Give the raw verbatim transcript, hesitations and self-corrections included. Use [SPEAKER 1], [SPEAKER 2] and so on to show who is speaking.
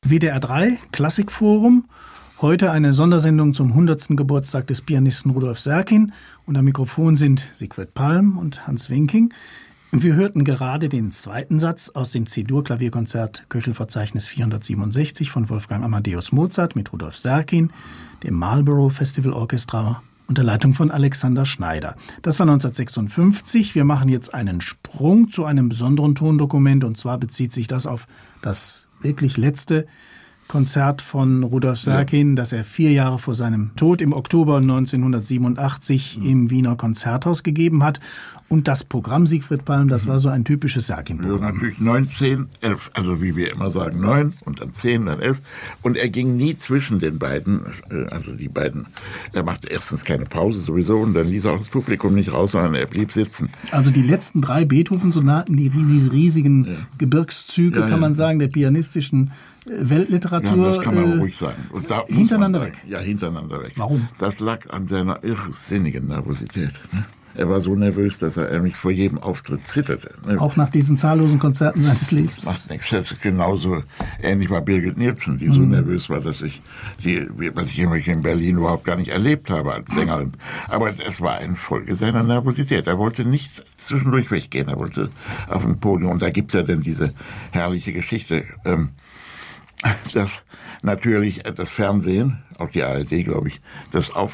[SPEAKER 1] W D R drei Klassikforum. Heute eine Sondersendung zum hundertsten Geburtstag des Pianisten Rudolf Serkin. Und am Mikrofon sind Siegfried Palm und Hans Winking. Wir hörten gerade den zweiten Satz aus dem C-Dur-Klavierkonzert Köchelverzeichnis vierhundertsiebenundsechzig von Wolfgang Amadeus Mozart mit Rudolf Serkin, dem Marlborough Festival Orchestra unter Leitung von Alexander Schneider. Das war neunzehnhundertsechsundfünfzig. Wir machen jetzt einen Sprung zu einem besonderen Tondokument, und zwar bezieht sich das auf das wirklich letzte Konzert von Rudolf Serkin, ja, das er vier Jahre vor seinem Tod im Oktober neunzehnhundertsiebenundachtzig mhm. im Wiener Konzerthaus gegeben hat. Und das Programm, Siegfried Palm, das war so ein typisches Serkin-Programm.
[SPEAKER 2] Ja, natürlich neun, zehn, elf, also wie wir immer sagen, neun und dann zehn, dann elf. Und er ging nie zwischen den beiden, also die beiden, er machte erstens keine Pause sowieso und dann ließ er auch das Publikum nicht raus, sondern er blieb sitzen.
[SPEAKER 1] Also die letzten drei Beethoven-Sonaten, die riesigen ja. Gebirgszüge, ja, kann man ja. sagen, der pianistischen Weltliteratur.
[SPEAKER 2] Ja, das kann man äh, ruhig sagen. Und da
[SPEAKER 1] hintereinander
[SPEAKER 2] sagen,
[SPEAKER 1] weg.
[SPEAKER 2] Ja, hintereinander weg.
[SPEAKER 1] Warum?
[SPEAKER 2] Das lag an seiner irrsinnigen Nervosität. Ne? Er war so nervös, dass er eigentlich vor jedem Auftritt zitterte. Ne?
[SPEAKER 1] Auch nach diesen zahllosen Konzerten seines Lebens.
[SPEAKER 2] Das macht nichts. Das ist genauso ähnlich war Birgit Nilsson, die mhm. so nervös war, dass ich die, was ich in Berlin überhaupt gar nicht erlebt habe als Sängerin. Aber es war eine Folge seiner Nervosität. Er wollte nicht zwischendurch weggehen. Er wollte auf dem Podium. Und da gibt's ja dann diese herrliche Geschichte, ähm, dass natürlich das Fernsehen, auch die A R D, glaube ich, das auf